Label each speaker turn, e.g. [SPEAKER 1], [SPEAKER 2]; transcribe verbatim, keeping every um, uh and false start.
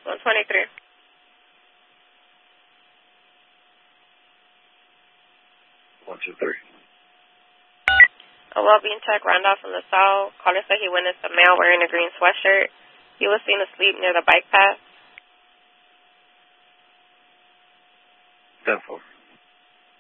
[SPEAKER 1] one twenty-three.
[SPEAKER 2] one two three.
[SPEAKER 1] A well-being tech Randolph from LaSalle. Caller said he witnessed a male wearing a green sweatshirt. He was seen asleep near the bike path.
[SPEAKER 2] ten four.